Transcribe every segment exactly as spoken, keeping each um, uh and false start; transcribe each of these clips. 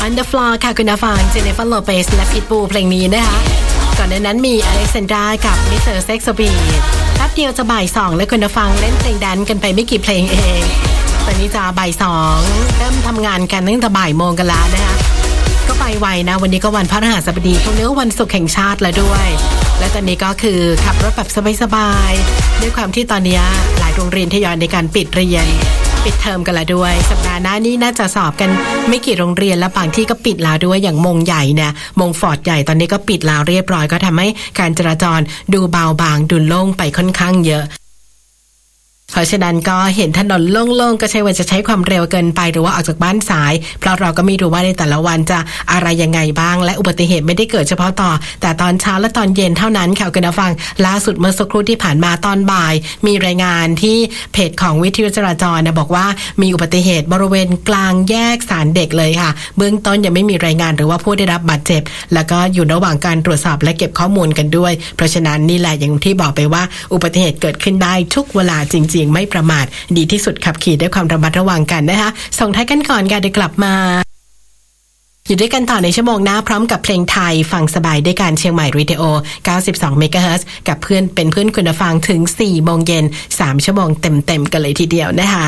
On the Floor ค่ะคุณผู้ฟังเจเนฟเฟอร์โลเปสและพิทบูลเพลงนี้นะคะก่อนหน้านั้นมีอเล็กซานดรากับมิสเตอร์เซ็กซ์บีแป๊บเดียวจะบ่ายสองแล้วคุณผู้ฟังเล่นเพลงแดนซ์กันไปไม่กี่เพลงเองตอนนี้จะบ่ายสองเริ่มทำงานกันตั้งแต่บ่ายโมงกันแล้วนะคะก็ไปไวนะวันนี้ก็วันพฤหัสบดีพรุ่งนี้ก็วันศุกร์แห่งชาติแล้วด้วยและตอนนี้ก็คือขับรถแบบสบายๆด้วยความที่ตอนนี้หลายโรงเรียนทยอยในการปิดเรียนปิดเทอมกันแล้วด้วยสัปดาห์หน้านี้น่าจะสอบกันไม่กี่โรงเรียนและบางที่ก็ปิดแล้วด้วยอย่างมงใหญ่เนี่ยมงฟอร์ดใหญ่ตอนนี้ก็ปิดแล้วเรียบร้อยก็ทำให้การจราจรดูเบาบางดูโล่งไปค่อนข้างเยอะเพราะฉะนั้นก็เห็นถนนโล่งๆก็ใช่ว่าจะใช้ความเร็วเกินไปหรือว่าออกจากบ้านสายเพราะเราก็ไม่รู้ว่าในแต่ละวันจะอะไรยังไงบ้างและอุบัติเหตุไม่ได้เกิดเฉพาะต่อแต่ตอนเช้าและตอนเย็นเท่านั้นค่ะคุณผู้ฟังล่าสุดเมื่อสักครู่ที่ผ่านมาตอนบ่ายมีรายงานที่เพจของวิทยุจราจรนะบอกว่ามีอุบัติเหตุบริเวณกลางแยกศาลเด็กเลยค่ะเบื้องต้นยังไม่มีรายงานหรือว่าผู้ได้รับบาดเจ็บแล้วก็อยู่ระหว่างการตรวจสอบและเก็บข้อมูลกันด้วยเพราะฉะนั้นนี่แหละอย่างที่บอกไปว่าอุบัติเหตุเกิดขึ้นได้ทุกเวลาจริงๆไม่ประมาทดีที่สุดขับขี่ด้วยความระมัดระวังกันนะคะส่งท้ายกันก่อนค่ะเดี๋ยวกลับมาอยู่ด้วยกันต่อในชั่วโมงหน้าพร้อมกับเพลงไทยฟังสบายด้วยการเชียงใหม่รีดิโอเก้าสิบสองเมกะเฮิรตซ์กับเพื่อนเป็นเพื่อนคุณฟังถึงสี่โมงเย็นสามชั่วโมงเต็มๆกันเลยทีเดียวนะคะ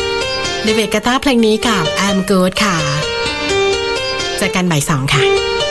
เดวิดกาตาร์เพลงนี้กับ I'm Good ค่ะเจอกันบ่ายสองค่ะ